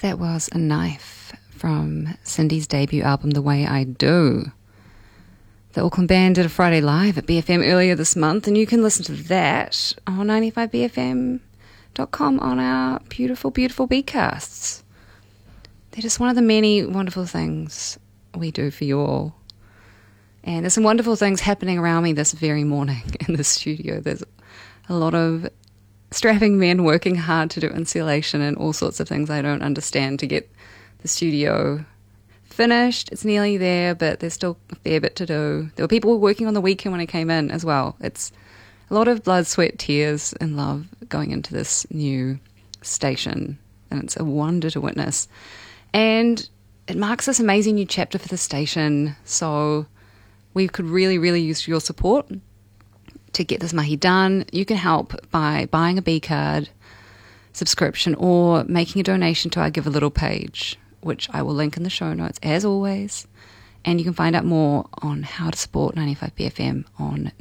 That was A Knife from Cindy's debut album, The Way I Do. The Auckland band did a Friday live at BFM earlier this month, and you can listen to that on 95bfm.com on our beautiful, beautiful beatcasts. They're just one of the many wonderful things we do for you all. And there's some wonderful things happening around me this very morning in the studio. There's a lot of strapping men working hard to do insulation and all sorts of things I don't understand to get the studio finished. It's nearly there, but there's still a fair bit to do. There were people working on the weekend when I came in as well. It's a lot of blood, sweat, tears and love going into this new station, and it's a wonder to witness. And it marks this amazing new chapter for the station, so we could really, really use your support to get this mahi done. You can help by buying a B-card subscription or making a donation to our Give a Little page, which I will link in the show notes as always. And you can find out more on how to support 95BFM on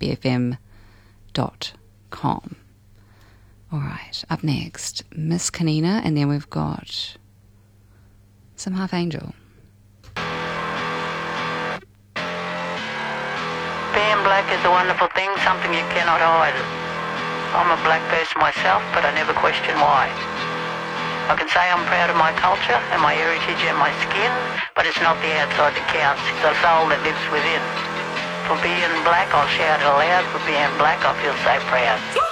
95BFM.com. All right, up next, Miss Kanina, and then we've got some Half Angel. Being black is a wonderful thing, something you cannot hide. I'm a black person myself, but I never question why. I can say I'm proud of my culture and my heritage and my skin, but it's not the outside that counts, it's the soul that lives within. For being black, I'll shout it aloud. For being black, I feel so proud.